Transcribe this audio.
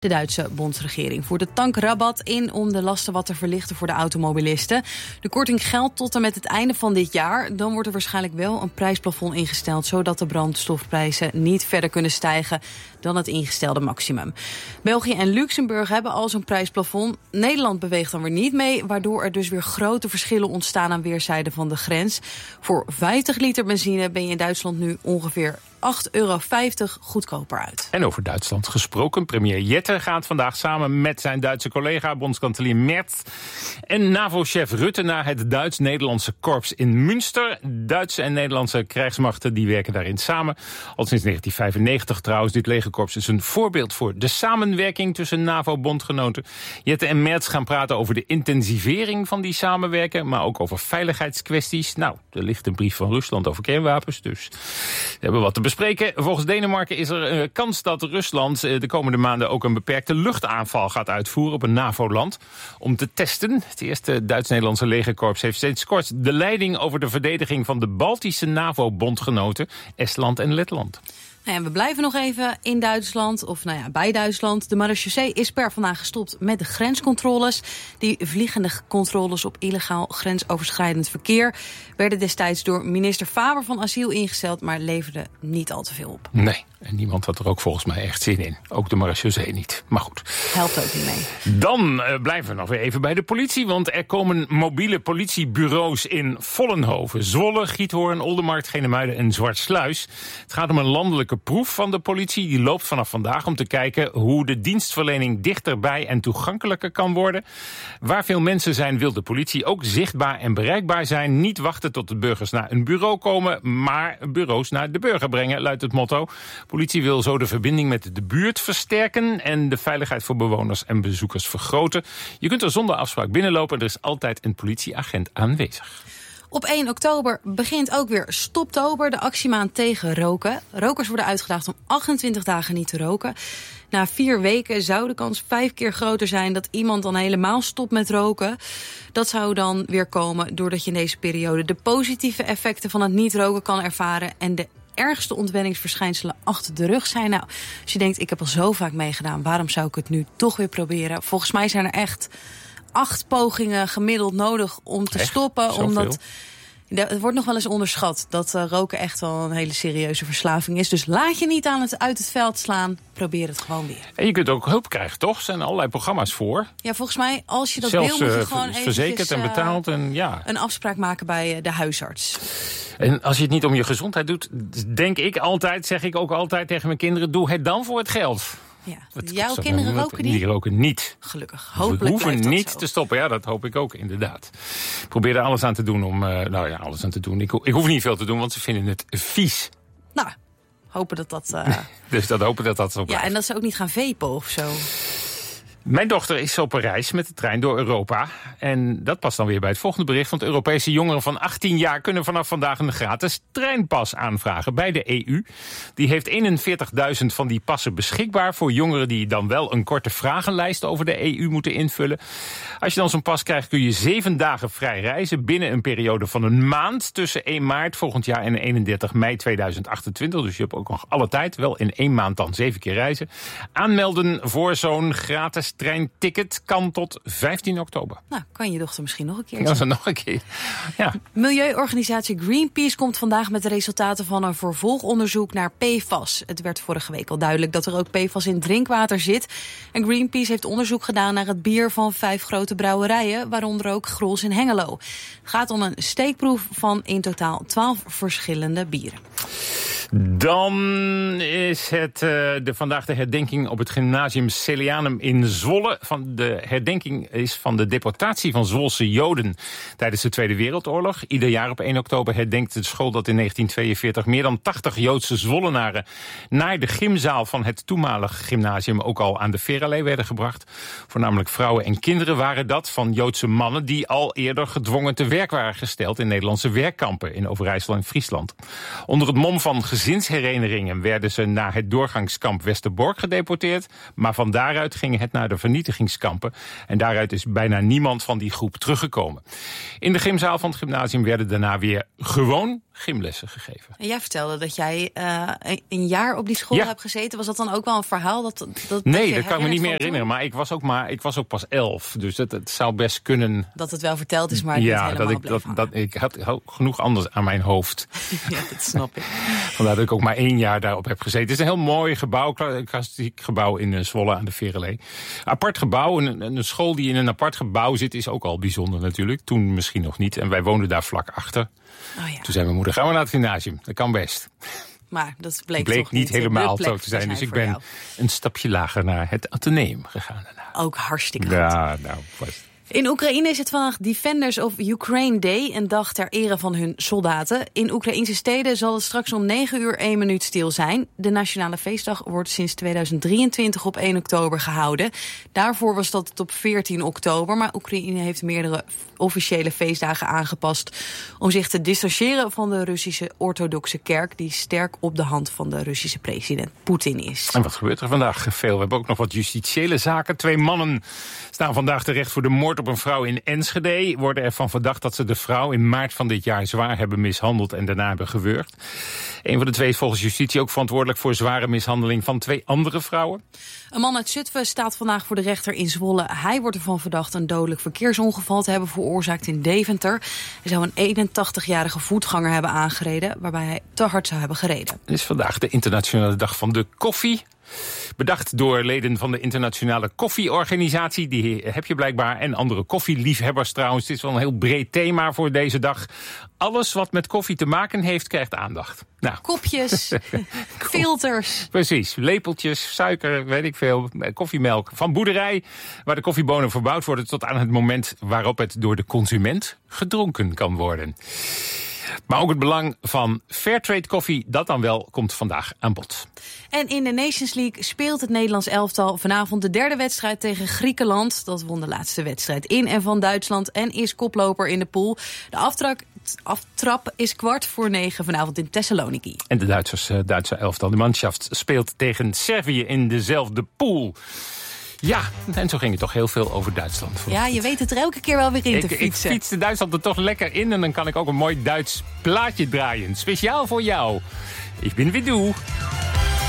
De Duitse bondsregering voert de tankrabat in om de lasten wat te verlichten voor de automobilisten. De korting geldt tot en met het einde van dit jaar. Dan wordt er waarschijnlijk wel een prijsplafond ingesteld, zodat de brandstofprijzen niet verder kunnen stijgen dan het ingestelde maximum. België en Luxemburg hebben al zo'n prijsplafond. Nederland beweegt dan weer niet mee, waardoor er dus weer grote verschillen ontstaan aan weerszijden van de grens. Voor 50 liter benzine ben je in Duitsland nu ongeveer €8,50 goedkoper uit. En over Duitsland gesproken. Premier Jette gaat vandaag samen met zijn Duitse collega, bondskanselier Merz en NAVO-chef Rutte naar het Duits-Nederlandse korps in Münster. Duitse en Nederlandse krijgsmachten die werken daarin samen. Al sinds 1995 trouwens. Dit legerkorps is een voorbeeld voor de samenwerking tussen NAVO-bondgenoten. Jette en Merz gaan praten over de intensivering van die samenwerking, maar ook over veiligheidskwesties. Nou, er ligt een brief van Rusland over kernwapens, dus we hebben wat te bespreken. Volgens Denemarken is er kans dat Rusland de komende maanden ook een beperkte luchtaanval gaat uitvoeren op een NAVO-land om te testen. Het eerste Duits-Nederlandse legerkorps heeft sinds kort de leiding over de verdediging van de Baltische NAVO-bondgenoten Estland en Letland. Nou ja, we blijven nog even in Duitsland, of bij Duitsland. De marechaussee is per vandaag gestopt met de grenscontroles. Die vliegende controles op illegaal grensoverschrijdend verkeer werden destijds door minister Faber van Asiel ingesteld, maar leverden niet al te veel op. Nee, en niemand had er ook volgens mij echt zin in. Ook de marechaussee niet, maar goed. Helpt ook niet mee. Dan blijven we nog weer even bij de politie, want er komen mobiele politiebureaus in Vollenhoven, Zwolle, Giethoorn, Oldermarkt, Genemuiden en Zwartsluis. Het gaat om een landelijke proef van de politie. Die loopt vanaf vandaag om te kijken hoe de dienstverlening dichterbij en toegankelijker kan worden. Waar veel mensen zijn, wil de politie ook zichtbaar en bereikbaar zijn. Niet wachten tot de burgers naar een bureau komen, maar bureaus naar de burger brengen, luidt het motto. Politie wil zo de verbinding met de buurt versterken en de veiligheid voor bewoners en bezoekers vergroten. Je kunt er zonder afspraak binnenlopen. Er is altijd een politieagent aanwezig. Op 1 oktober begint ook weer Stoptober, de actiemaand tegen roken. Rokers worden uitgedaagd om 28 dagen niet te roken. Na 4 weken zou de kans 5 keer groter zijn dat iemand dan helemaal stopt met roken. Dat zou dan weer komen doordat je in deze periode de positieve effecten van het niet roken kan ervaren en de ergste ontwenningsverschijnselen achter de rug zijn. Nou, als je denkt, ik heb al zo vaak meegedaan, waarom zou ik het nu toch weer proberen? Volgens mij zijn er echt 8 pogingen gemiddeld nodig om te stoppen. Zoveel? Omdat het wordt nog wel eens onderschat dat roken echt wel een hele serieuze verslaving is. Dus laat je niet uit het veld slaan. Probeer het gewoon weer. En je kunt ook hulp krijgen, toch? Er zijn allerlei programma's voor. Ja, volgens mij, als je dat zelfs, wil, moet je gewoon even verzekerd en betaald. En, ja, een afspraak maken bij de huisarts. En als je het niet om je gezondheid doet, zeg ik ook altijd tegen mijn kinderen, doe het dan voor het geld. Ja. Jouw kinderen roken niet? Die roken niet. Gelukkig. Hopelijk we hoeven niet zo te stoppen. Ja, dat hoop ik ook, inderdaad. Ik probeer er alles aan te doen om... alles aan te doen. Ik hoef niet veel te doen, want ze vinden het vies. Nou, hopen dat dat... Dus hopen dat dat zo blijft. Ja, en dat ze ook niet gaan vapen of zo. Mijn dochter is op een reis met de trein door Europa. En dat past dan weer bij het volgende bericht. Want Europese jongeren van 18 jaar kunnen vanaf vandaag een gratis treinpas aanvragen bij de EU. Die heeft 41.000 van die passen beschikbaar voor jongeren die dan wel een korte vragenlijst over de EU moeten invullen. Als je dan zo'n pas krijgt, kun je 7 dagen vrij reizen binnen een periode van een maand tussen 1 maart volgend jaar en 31 mei 2028. Dus je hebt ook nog alle tijd, wel in 1 maand dan 7 keer reizen. Aanmelden voor zo'n gratis treinticket kan tot 15 oktober. Nou, kan je dochter misschien nog een keer. Dat is nog een keer. Ja. Milieuorganisatie Greenpeace komt vandaag met de resultaten van een vervolgonderzoek naar PFAS. Het werd vorige week al duidelijk dat er ook PFAS in drinkwater zit. En Greenpeace heeft onderzoek gedaan naar het bier van 5 grote brouwerijen, waaronder ook Grolsch in Hengelo. Het gaat om een steekproef van in totaal 12 verschillende bieren. Dan is het vandaag de herdenking op het gymnasium Celianum in Zwolle. De herdenking is van de deportatie van Zwolse Joden tijdens de Tweede Wereldoorlog. Ieder jaar op 1 oktober herdenkt de school dat in 1942 meer dan 80 Joodse Zwollenaren naar de gymzaal van het toenmalige gymnasium ook al aan de Verallee werden gebracht. Voornamelijk vrouwen en kinderen waren dat van Joodse mannen die al eerder gedwongen te werk waren gesteld in Nederlandse werkkampen in Overijssel en Friesland. Onder het mom van gezinsherinneringen werden ze naar het doorgangskamp Westerbork gedeporteerd. Maar van daaruit ging het naar de vernietigingskampen. En daaruit is bijna niemand van die groep teruggekomen. In de gymzaal van het gymnasium werden daarna weer gewoon gymlessen gegeven. En jij vertelde dat jij een jaar op die school hebt gezeten. Was dat dan ook wel een verhaal? Nee, dat kan ik me niet meer herinneren. Maar ik was ook pas 11. Dus het zou best kunnen... Dat het wel verteld is, maar niet helemaal ik had genoeg anders aan mijn hoofd. Ja, dat snap ik. Vandaar dat ik ook maar 1 jaar daarop heb gezeten. Het is een heel mooi gebouw, een klassiek gebouw in Zwolle aan de Veerallee. Apart gebouw, een school die in een apart gebouw zit is ook al bijzonder natuurlijk. Toen misschien nog niet. En wij woonden daar vlak achter. Oh ja. Toen zei mijn moeder, gaan we naar het gymnasium. Dat kan best. Maar dat bleek toch niet helemaal zo te zijn. Dus ik ben een stapje lager naar het Atheneum gegaan daarna. Ook hartstikke goed. Ja, nou, vast. In Oekraïne is het vandaag Defenders of Ukraine Day, een dag ter ere van hun soldaten. In Oekraïnse steden zal het straks om 9 uur 1 minuut stil zijn. De nationale feestdag wordt sinds 2023 op 1 oktober gehouden. Daarvoor was dat op 14 oktober, maar Oekraïne heeft meerdere officiële feestdagen aangepast om zich te distancieren van de Russische orthodoxe kerk, die sterk op de hand van de Russische president Poetin is. En wat gebeurt er vandaag? Veel. We hebben ook nog wat justitiële zaken. 2 mannen staan vandaag terecht voor de moord op een vrouw in Enschede. Worden ervan verdacht dat ze de vrouw in maart van dit jaar zwaar hebben mishandeld en daarna hebben gewurgd. Een van de 2 is volgens justitie ook verantwoordelijk voor zware mishandeling van 2 andere vrouwen. Een man uit Zutphen staat vandaag voor de rechter in Zwolle. Hij wordt ervan verdacht een dodelijk verkeersongeval te hebben veroorzaakt in Deventer. Hij zou een 81-jarige voetganger hebben aangereden, waarbij hij te hard zou hebben gereden. Het is vandaag de internationale dag van de koffie. Bedacht door leden van de internationale koffieorganisatie. Die heb je blijkbaar. En andere koffieliefhebbers trouwens. Het is wel een heel breed thema voor deze dag. Alles wat met koffie te maken heeft, krijgt aandacht. Nou. Kopjes, filters. Precies, lepeltjes, suiker, weet ik veel, koffiemelk. Van boerderij, waar de koffiebonen verbouwd worden, tot aan het moment waarop het door de consument gedronken kan worden. Maar ook het belang van Fairtrade koffie, dat dan wel, komt vandaag aan bod. En in de Nations League speelt het Nederlands elftal vanavond de 3e wedstrijd tegen Griekenland. Dat won de laatste wedstrijd in en van Duitsland en is koploper in de pool. De aftrap is 8:45 vanavond in Thessaloniki. En de Duitse elftal, de Mannschaft, speelt tegen Servië in dezelfde pool. Ja, en zo ging het toch heel veel over Duitsland. Ja, je weet het er elke keer wel weer in te fietsen. Ik fietste Duitsland er toch lekker in en dan kan ik ook een mooi Duits plaatje draaien. Speciaal voor jou. Ik ben Widoe.